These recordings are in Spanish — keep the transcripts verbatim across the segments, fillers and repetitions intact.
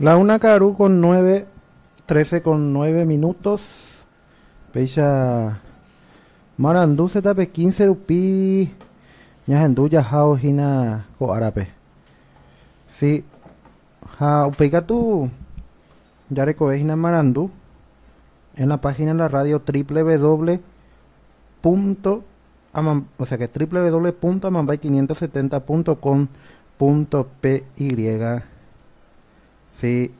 La una Caru con nueve, trece con nueve minutos. Pecha Marandú se tape quince rupi. Ñahendú ya jao hina ko arape. Sí, ja upeica tu ya recoge hina Marandú en la página de la radio www. Amam, o sea que www punto amambay quinientos setenta punto com punto py. Sí.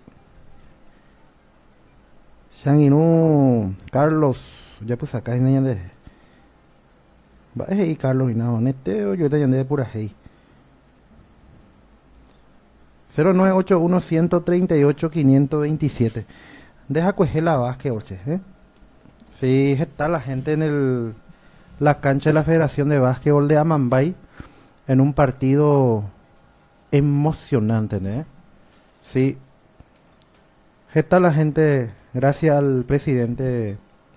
Shanginu Carlos, ya pues acá hay de va hey Carlos y nada, nete yo te de pura hey. cero nueve ocho uno uno tres ocho cinco dos siete. Deja coger la Vázquez, oche, ¿eh? Sí, está la gente en el la cancha de la Federación de Básquetbol de Amambay en un partido emocionante, ¿eh? Sí. Está la gente, gracias al presidente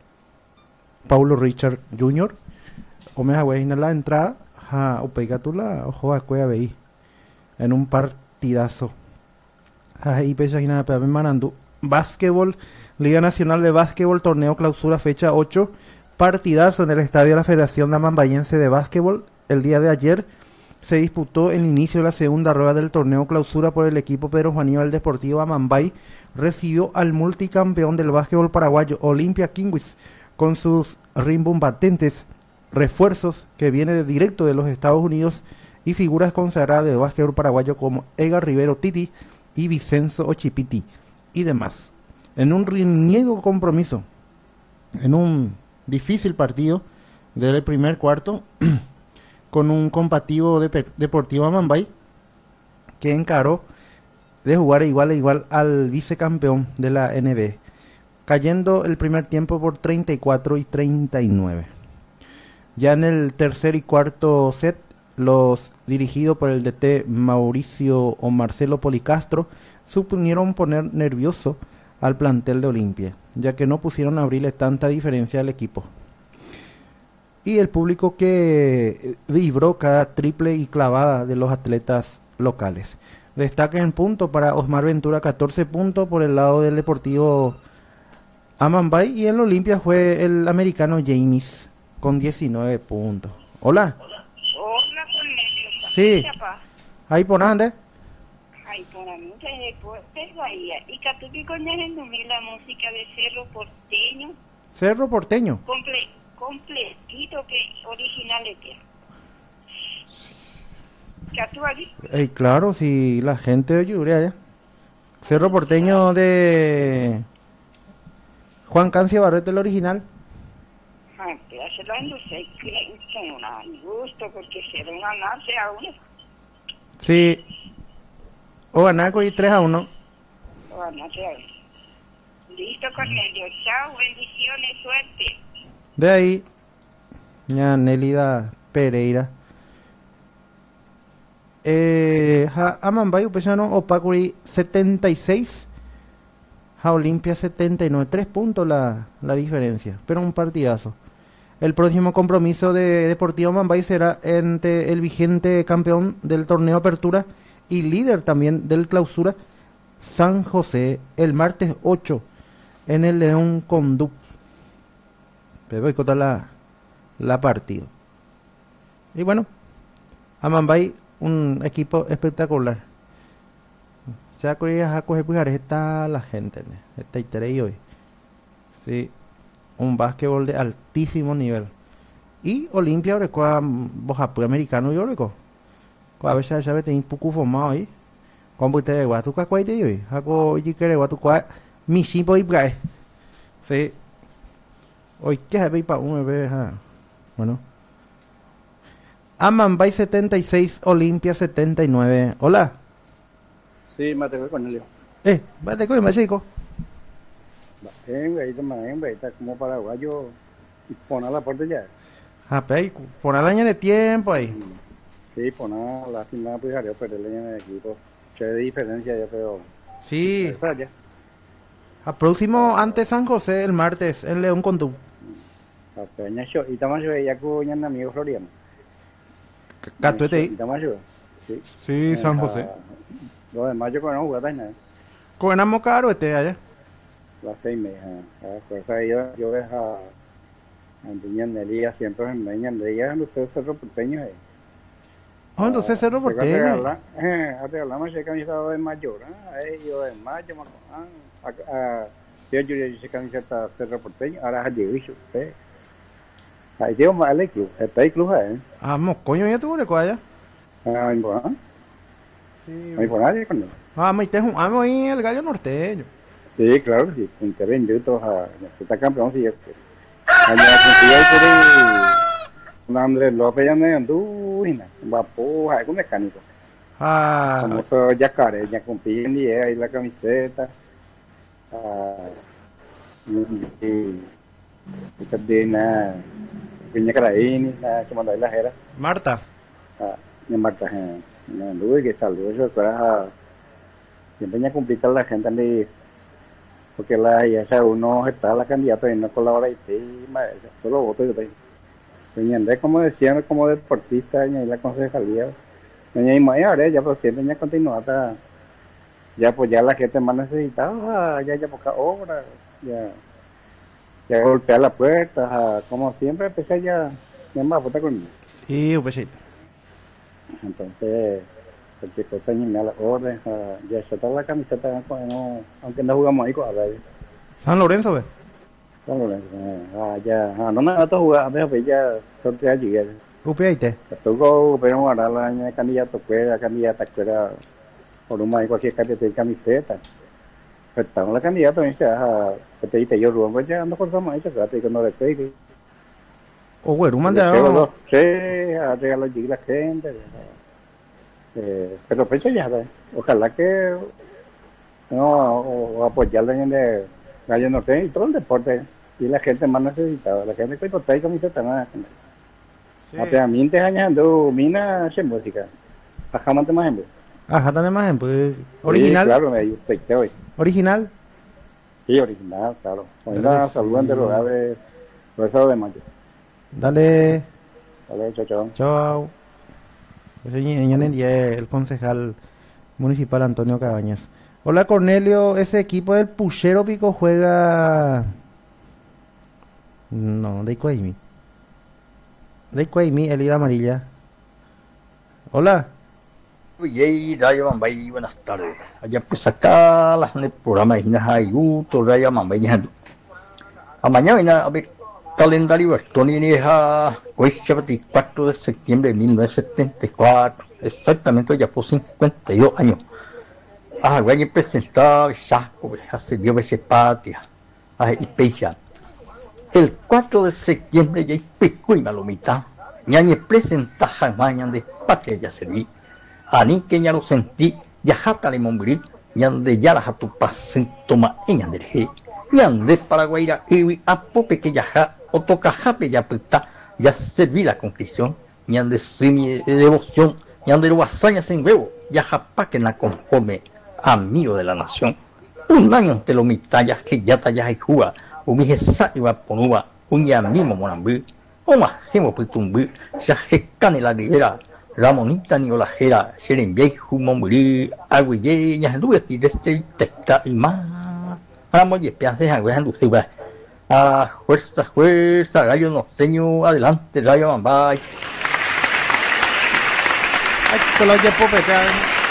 Paulo Richard junior O me hago la entrada a Upeigatula, ojo a Cueva B I en un partidazo. Ahí pesa y nada, pero me manando. Básquetbol, Liga Nacional de Básquetbol, torneo clausura fecha ocho. Partidazo en el estadio de la Federación Amambayense de Básquetbol. El día de ayer se disputó el inicio de la segunda rueda del torneo clausura por el equipo Pedro Juanillo del Deportivo Amambay. Recibió al multicampeón del básquetbol paraguayo Olimpia Kingwis con sus rimbombantes refuerzos que viene de directo de los Estados Unidos y figuras consagradas del básquetbol paraguayo como Edgar Rivero Titi y Vicenzo Ochipiti y demás. En un reniego compromiso, en un difícil partido del primer cuarto con un compativo de Deportivo Amambay que encaró de jugar igual a igual al vicecampeón de la N B A, cayendo el primer tiempo por treinta y cuatro y treinta y nueve. Ya en el tercer y cuarto set, los dirigidos por el D T Mauricio o Marcelo Policastro supusieron poner nervioso al plantel de Olimpia, ya que no pusieron a abrirle tanta diferencia al equipo. Y el público que vibró cada triple y clavada de los atletas locales. Destaca en punto para Osmar Ventura, catorce puntos por el lado del Deportivo Amambay, y en la Olimpia fue el americano James con diecinueve puntos. Hola. Hola, Cornelio. Sí. Ahí por dónde. Ahí por mucha deportes Bahía. Y que tú que conoces la música de Cerro Porteño. Cerro Porteño. Comple completito que original es. ¿Qué tú allí? Eh, claro, si la gente de Yuria allá. Cerro Porteño de Juan Cancio Barreto, el original. Ah, te hace la industria que no da gusto porque se van a ganarse a uno. Sí. O ganar con tres a uno. O ganarse a uno. Listo, Cornelio. Chao, bendiciones, suerte. De ahí, ya Nélida Pereira. Eh, ja, Amambay Upesano Opacuri setenta y seis, ja Olimpia setenta y nueve, tres puntos la, la diferencia, pero un partidazo. El próximo compromiso de Deportivo Amambay será entre el vigente campeón del torneo Apertura y líder también del Clausura, San José, el martes ocho en el León Conduc. Pero voy a contar la, la partido. Y bueno, Amambay, un equipo espectacular. Ya que a coger pues está la gente, está interés hoy. Sí, un básquetbol de altísimo nivel. Y Olimpia ahora con bojapu americano y ahora con a veces ya ves un poco formado ahí. Como usted de guatu cacuay de hoy, hago y quiere guatu cua mi simple y brae. Sí. Hoy que se ve para un bebé, bueno. Amambay setenta y seis, Olimpia setenta y nueve. Hola. Sí, Mateo Cornelio. Eh, vete con el chico. Venga, ahí también, está como paraguayo y poner la puerta ya. Ah, pero por el año de tiempo ahí. Sí, poner la final, pues haré perder el año de equipo. Che de diferencia, yo creo. Sí. A próximo ante San José el martes en León Conduc. A peña yo, y estamos yo ya con un amigo Floriano. Catuete ahí. Estamos yo. Sí. Sí, San José. Lo demás yo con no jugar nada. Coenamo caro este allá. Las seis meses. Ah, pues ahí yo, yo ves a Antonio Nelía siempre en Meña, de ella no sé cerro porteño ahí. Oh, entonces cerro porteño. Eh, hasta hablamos de camiseta de mayor, eh, yo de mayo, ah, ah, yo yo yo camiseta cerro porteño, ahora es de bicho, eh. Ahí tengo más el club, está el club eh. Ah, mo, coño, ya tuvo le allá. Ah, bueno. Sí. No hay por nadie con él. Ah, me te un amo ahí el gallo norteño. Sí, claro, sí, interven yo todos a está campeón sí. Allá contigo ahí por Andrés López ya no anduina, vapo, hay un mecánico. Ah, Famoso Yacaré, ya compí y ahí la camiseta. Ah, y y de na Viña Caraíni, na que mandó ahí la jera. Marta. Ah, y Marta, eh, no anduve que saludo eso para siempre ya complicar la gente de porque la ya sea uno está la candidata y no colabora y sí, solo voto yo tengo. Andrés, como decían, como deportista, y la concejalía, doña Imaía, ya pues siempre ya continúa hasta, ya pues ya la gente más necesitada, ya ya poca obra, ya, ya golpear la puerta, como siempre, empecé ya, ya más puta conmigo. Y un besito. Entonces, cualquier cosa ni me da la orden, ya se está la camiseta, no, aunque no jugamos ahí con la San Lorenzo, ve. San Lorenzo, ah, ya, ah, no me va a jugar, me voy ya sortear llegué. Upiaite. Tuvo, pero ahora la candidato fuera, candidata fuera, por un más cualquier candidata de camiseta. Pero estamos la candidata, me dice, ah, te dice yo, Rubén, pues ya ando por más hecho, fíjate que no le pegue. O güero, mandado. Sí, a regalar allí la gente. Eh, pero pues ya, ojalá que, no, o apoyarla en el Gallo Norte y todo el deporte. Y la gente más necesitada, la gente que importa y camiseta nada. Sí. A mí te añado mina sin música. Ajá, más ejemplo. Ajá, también más ejemplo. Original. Sí, claro, me gusta hoy. Original. Sí, original, claro. Una saludan de los aves, profesor de mayo. Dale. Dale, chao, chao. Chao. Yo soy el concejal municipal Antonio Cabañas. Hola Cornelio, ese equipo del Puchero Pico juega. No, de Cuaimi. De Cuaimi, el ida amarilla. Hola. Oye, Radio Mambay, buenas tardes. Allá pues acá las en el programa de Hinajayuto, Radio Mambay. A mañana, a ver, calendario Estonia a veinticuatro de septiembre de mil novecientos setenta y cuatro. Exactamente, ya por cincuenta y dos años. Ah, voy a presentar Chaco, hace Dios ese patria. Ah, y Peixa. El cuatro de septiembre ya pico y malomita. Ya ni presenta mañana de patria ya se vi. Ani que ya lo sentí, ya jata le mombrí, ya de ya la tu pasento ma ella del he. Ya de Paraguayra y a pope que ya ja, o toca jape ya puta, ya serví la conclusión, ya de semi devoción, ya de lo hazaña sin huevo, ya japa que la conforme, amigo de la nación. Un año ante lo mitad que ya tallas y juga. Umi sa iba ponuba, un ya mismo monambí, o más hemo putumbi, ya jecane la ribera, la monita ni la jera, se le envía y mombrí, agüille, ya luego y desde tecta y más. Vamos y espiances a güey, luciba. Ah, fuerza, fuerza, gallo norteño, adelante, rayo Mambay. Ay, que lo llevo pecar.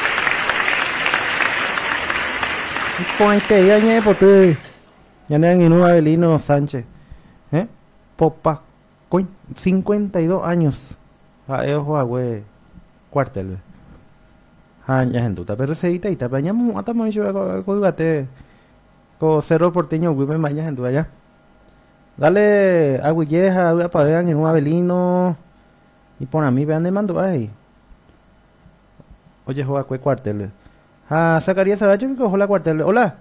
Ponte ya ñe pote. Ya no hay un Abelino Sánchez. ¿Eh? Popa. Coin, cincuenta y dos años. Ah, eh, ojo, güey. Cuartel. Ah, ya en duda. Pero se edita y te apañamos. Hasta me dicho, códigate. Con cero porteño, güey, me bañas en tu allá. Dale a Guilleja, a para vean en un Abelino. Y pon a mí, vean de mando ahí. Oye, juega cuál cuartel. Ah, Zacarías Saracho que cojo la cuartel. Hola.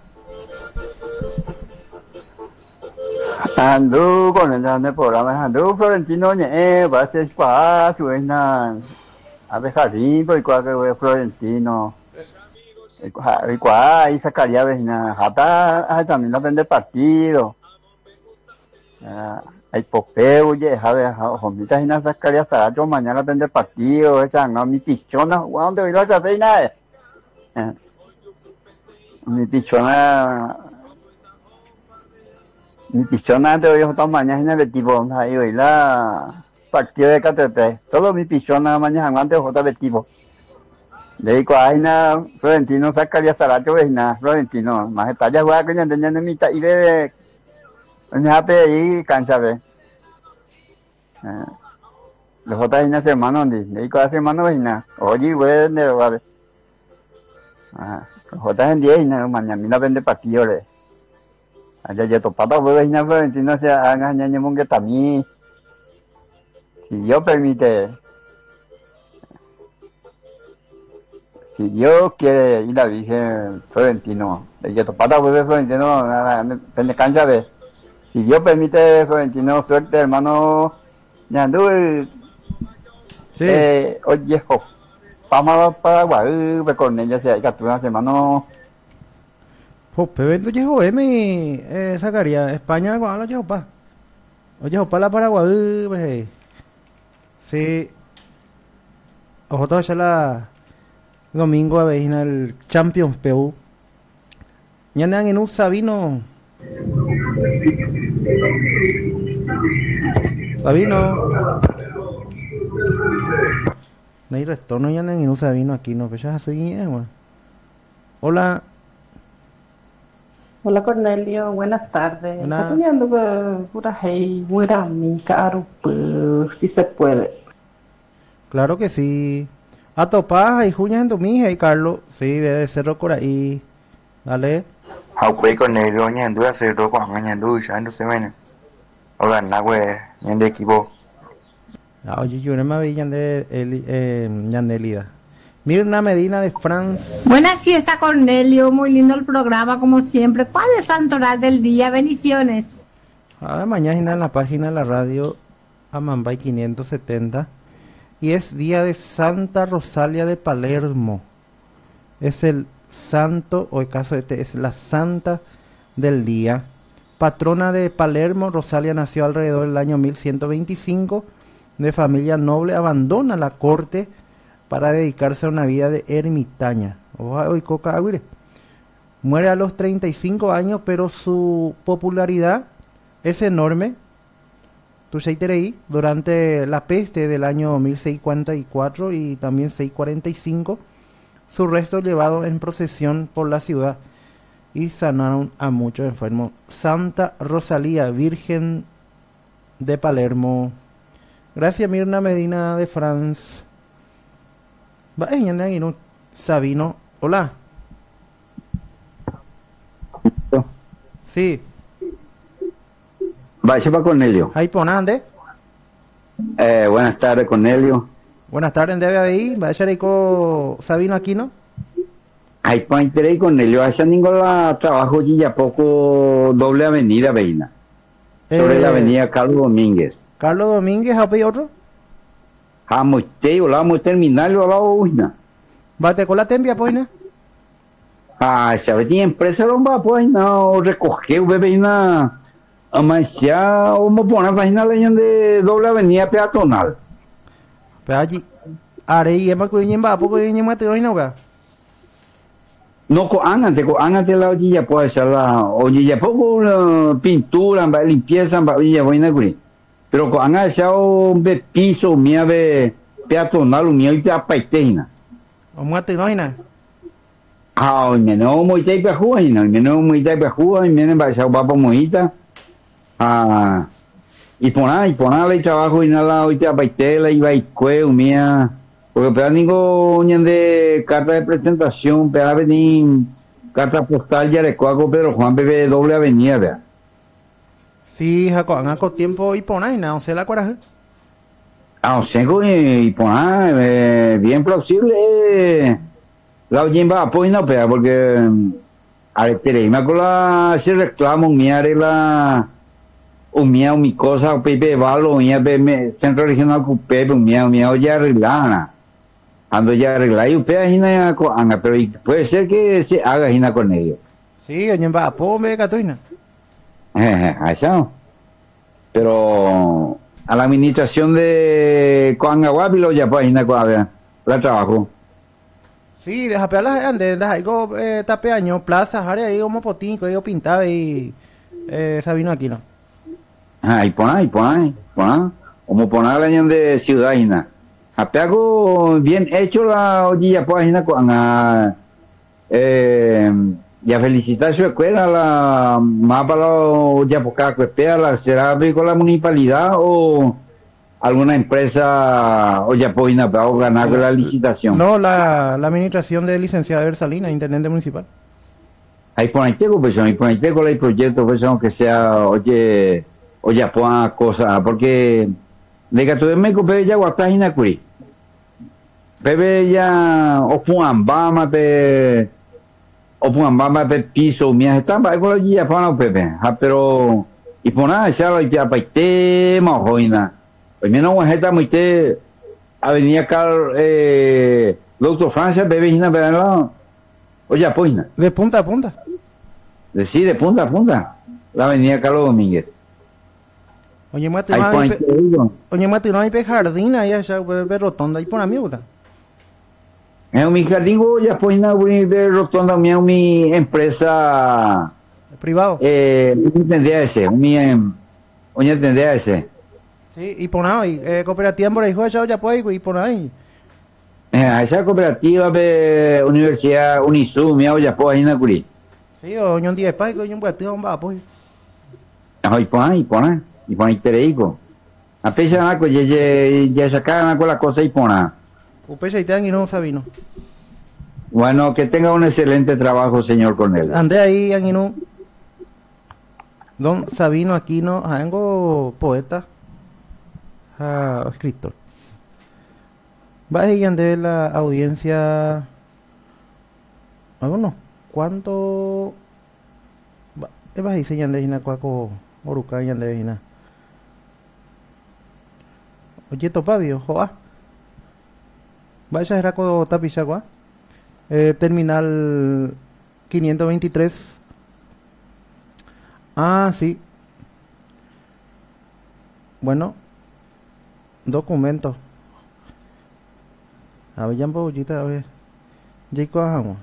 Andu con el programa Andu Florentino eh va a ser espacio es na a ver jardín pues cuál que Florentino y cuál y Zacarías vecina hasta también no vende partido hay popeo ye a ver homitas y na Zacarías Saracho mañana vende partido esa no mi tichona ¿dónde voy a hacer nada mi pichona, mi pichona de hoy esta mañana de tipo, ahí hoy la partido de K T T, todo mi pichona mañana antes de de tipo. De ahí cuando Florentino sacaría Saracho vecina, Florentino, más está ya juega que ya tenía en mitad y de en hape ahí cancha ve. Los otros niños hermanos de ahí cuando hermanos vecina, oye güey de va. Ah, los otros en día y no mañana vende partido le. Allá ya topaba güey vecina Florentino se haga ñaña mongue también. Si Dios permite. Si Dios quiere ir a Virgen Florentino, el que topata vuelve Florentino, depende cancha de. Si Dios permite Florentino, suerte hermano, Ñandú, Sí. eh, oye, vamos para Paraguay, con ella se hay captura hermano. Pues pero llegó M eh, sacaría España con lo llegó pa. Oye, para la Paraguay, pues. Sí. Ojo todo ya la domingo a ver el Champions P U. Ya andan en un Sabino. Sabino. No hay retorno, ya andan en un Sabino aquí, no, pues ya así, eh, bueno. Hola. Hola Cornelio, buenas tardes. Hola. Estoy soñando que pura hey, buena mi caro, pues, si se puede. Claro que sí. A topaz y juñas en tu mija y Carlos. Sí, debe ser por ahí. Dale. Học với con này rồi nhà đứa sẽ rồi quảng nhà đứa sáng đứa sẽ mày nè. Ahora nada güey, nhà de equipo. Ah, oye, yo no me vi de eh, Yandelida. Mirna Medina de France. Buena siesta, Cornelio. Muy lindo el programa, como siempre. ¿Cuál es el santo oral del día? Bendiciones. Ahora mañana en la página de la radio Amambay quinientos setenta. Y es día de Santa Rosalia de Palermo. Es el santo, o el caso de este, es la santa del día. Patrona de Palermo, Rosalia nació alrededor del año mil ciento veinticinco. De familia noble, abandona la corte para dedicarse a una vida de ermitaña. Muere a los treinta y cinco años, pero su popularidad es enorme. Durante la peste del año mil seiscientos cuarenta y cuatro y también seiscientos cuarenta y cinco, su resto llevado en procesión por la ciudad y sanaron a muchos enfermos. Santa Rosalía, Virgen de Palermo. Gracias, Mirna Medina de France. Sabino, hola. Sí. Vaya para Cornelio. Ahí ponande. Eh, buenas tardes, Cornelio. Buenas tardes, debe ahí. Vaya ahí con Sabino Aquino. Ahí para interés, Cornelio. Allá ninguna trabajo y ya poco doble avenida, veina. Sobre Eh, la avenida Carlos Domínguez. Carlos Domínguez, ¿hay otro? Vamos, te, vamos a terminar, vamos a Bate con la tempia, pues, ¿no? Ah, ¿sabes? Tiene empresa, no va, pues, no, recoger, bebé, na. Además, ya, vamos a poner la página de doble avenida peatonal. Pero allí, haré y emma cuñen va, poco y emma te lo inoga. No, con ángate, con ángate la orilla, pues, la orilla, poco la pintura, va, limpieza, va, orilla, voy a ir. Pero con ángate, de piso, mía de peatonal, mía y peapaitena. Vamos a tener una. Ah, me no muy te para jugar, no, me no muy te para jugar, me no va a va para mojita. Ah, y poner, y ponerle trabajo y nada, hoy te apaitela y va y cueo, mía. Porque para ningún de carta de presentación, para venir carta postal ya de Coaco Pedro Juan Bebé doble avenida, vea. Sí, Jaco, hago tiempo y poner, no sé la coraje. Ah, o sea, y poner, eh, bien plausible, eh, la oyen va a poner, pero porque, a ver, te me acuerdo, se reclamo, mía, la, o mía, o mi cosa, o Pepe Valo, o mía, centro regional, o Pepe, o mía, o mía, o ya arreglada. Ando ya arreglada y usted agina con Ana, pero puede ser que se haga agina con ellos. Sí, oye, va, puedo ver Catuina. Eh, allá. Pero a la administración de Coangaguapi lo ya pues agina con la trabajo. Sí, les apea las andes, las algo eh, tapeaño, plazas, área ahí como potinco, yo pintaba y eh, Sabino Aquino. Ah, y pona, y pona, y pona. Como pona la ñan de ciudad ina. Apeago bien hecho la ollilla página con a eh ya felicitar su escuela la más para los ya poca cuespea la será con la municipalidad o alguna empresa o ya poina para ganar la licitación. No, la, la administración de licenciada Versalina, intendente municipal. Ahí pone pues ahí pone con el proyecto pues aunque sea oye o ya ponga cosas porque de que todo me copé ya guapágina curi bebe ya o puan bama pe o puan bama pe piso mi está para con la ya pana pepe ah pero y pona ya lo ya paite ma hoina pues menos una jeta muy te avenida Car eh doctor Francia bebe hina verla o ya poina de punta a punta de sí de punta a punta la avenida Carlos Domínguez. Oye, mate, no hay pe... Oye, mate, no hay pe jardín ahí allá, ve rotonda, ahí por a mí, ¿verdad? En mi jardín, ya pues, na, ve rotonda, mi, mi empresa... Privado. Eh, mi tendría ese, mi, oye, tendría ese. Sí, y por ahí, eh, cooperativa por ahí, ya, ya pues, y por ahí. Eh, esa cooperativa de Universidad Unisu, mi, ya pues, ahí, na, curi. Sí, o un día de paz, que un buen tío, un va, pues. Ay, pues, ahí, pues, ahí. Y pone tereico. A pesar de que ya sacaron con la cosa y pona. Upecha y te no Sabino. Bueno, que tenga un excelente trabajo, señor Cornelio. Ande ahí, Anguino. Don Sabino Aquino, tengo poeta, ah, escritor. Va a ir ande la audiencia. Alguno. ¿Cuánto? Va a ir señalando de cuaco oruca y ande de Oye, topavio, joa. Vaya, era con Tapichagua. Eh, terminal quinientos veintitrés. Ah, sí. Bueno. Documento. A ver, ya un poquito, a ver. Ya cojamos.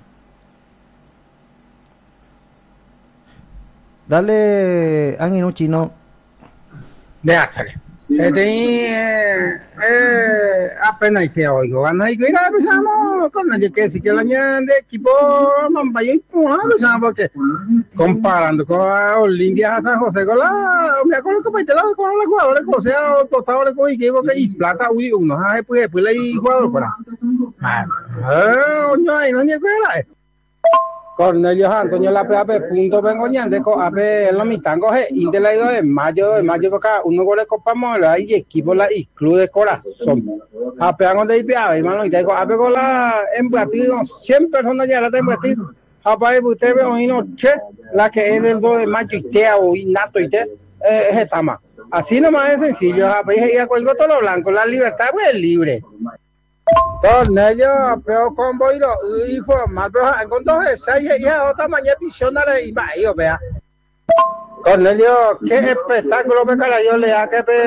Dale, Ángel Chino. Déjale. Este eh apenas te oigo, gana y mira, empezamos con nadie que sí que la de equipo Mambayo y Puma, porque comparando con Olimpia a San José con la me acuerdo que para la con los jugadores o sea, tostadores con equipo que y plata uy, uno hace pues después le jugador para. Ah, no hay no ni cuela. Cornelio Antonio la P A P punto Bengoñante con A P la mitad coge Intelaido de mayo de mayo acá uno gol de Copa Mola y equipo la y club de corazón A P donde I P A hermano y tengo A P con la embatido cien personas ya la tengo embatido A P usted ve hoy noche la que es del dos de mayo y te o nato y te es esta más así nomás es sencillo A P ya cuelgo todo lo blanco la libertad pues libre. Cornelio, pero con boiro y formato con dos seis ya otra mañana visionaria y va yo vea. Cornelio, qué espectáculo me cara yo le da que pe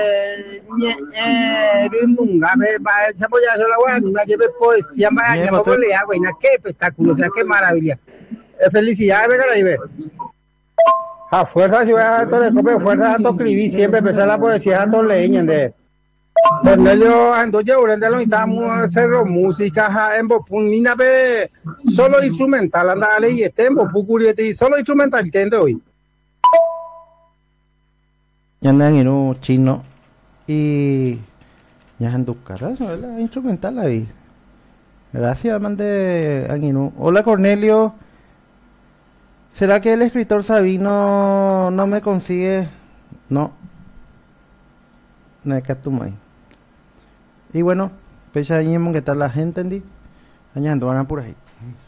eh nunca me va esa polla yo la voy a llevar poesía más allá como le hago y qué espectáculo, o sea, qué maravilla. Felicidades me cara y ve. A fuerza si voy a todo le copio fuerza a todo escribir siempre empezar la poesía a todo leña de Cornelio ando yo urende lo estamos cerro música en Bopunina be solo instrumental anda y este en Bopukurieti solo instrumental entiende hoy. Ya andan en un chino y ya en tu cara, la instrumental ahí. Gracias, mande Anguino. Hola Cornelio. ¿Será que el escritor Sabino no me consigue? No. No es que tú me. Y bueno, pecha ahí que está la gente, ¿entendí? Añando, van por ahí.